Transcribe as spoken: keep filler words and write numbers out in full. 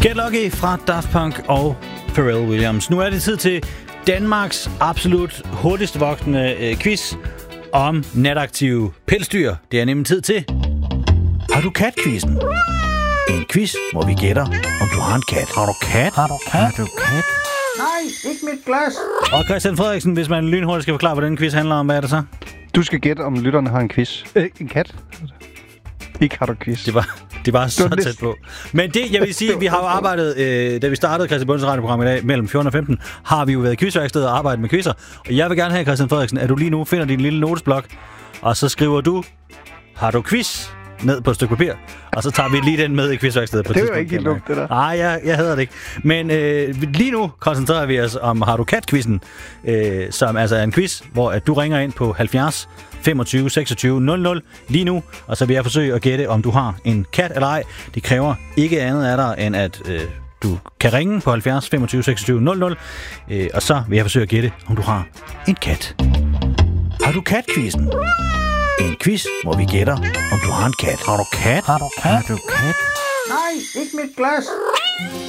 Get Lucky fra Daft Punk og Pharrell Williams. Nu er det tid til Danmarks absolut hurtigst voksende øh, quiz om nataktive pelsdyr. Det er nemlig tid til Har du kat-quizzen? En quiz, hvor vi gætter, om du har en kat. Har du kat? Har du kat? Har du kat? Nej, ikke mit glas. Og Christian Frederiksen, hvis man lynhurtigt skal forklare, hvad den quiz handler om, hvad er det så? Du skal gætte, om lytterne har en quiz. Øh, en kat. Ikke har du quiz. Det var, det var så det. tæt på. Men det, jeg vil sige, vi har jo arbejdet, øh, da vi startede Christian Bunds radioprogram i dag, mellem fjorten og femten, har vi jo været i quizværkstedet og arbejdet med quizzer. Og jeg vil gerne have, Christian Frederiksen, at du lige nu finder din lille notesblok, og så skriver du, har du quiz? Ned på et stykke papir, og så tager vi lige den med i quizværkstedet på det. Det var ikke helt dumt, det der. Nej, jeg, jeg hader det ikke. Men øh, lige nu koncentrerer vi os om Har du kat-quizzen, øh, som altså er en quiz, hvor at du ringer ind på halvfjerds femogtyve seksogtyve nul nul lige nu, og så vil jeg forsøge at gætte, om du har en kat eller ej. Det kræver ikke andet af dig, end at øh, du kan ringe på halvfjerds femogtyve seksogtyve nul nul, øh, og så vil jeg forsøge at gætte, om du har en kat. Har du kat-quizzen? En quiz, hvor vi gætter, om du har en kat. Har du kat? Har du kat? Har du kat? Nej, ikke mit glas.